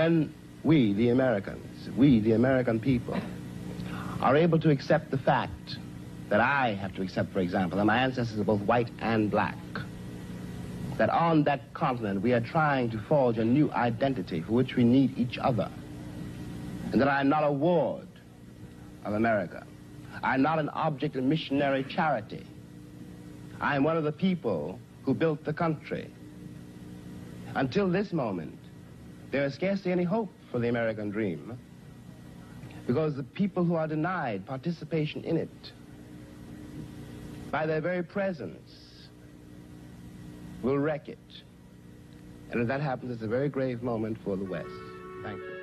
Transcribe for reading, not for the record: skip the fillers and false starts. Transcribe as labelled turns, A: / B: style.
A: when we, the Americans, we, the American people, are able to accept the fact that I have to accept, for example, that my ancestors are both white and black, that on that continent we are trying to forge a new identity for which we need each other, and that I am not a ward of America. I am not an object of missionary charity. I am one of the people who built the country. Until this moment, there is scarcely any hope for the American dream, because the people who are denied participation in it, by their very presence, will wreck it. And if that happens, it's a very grave moment for the West. Thank you.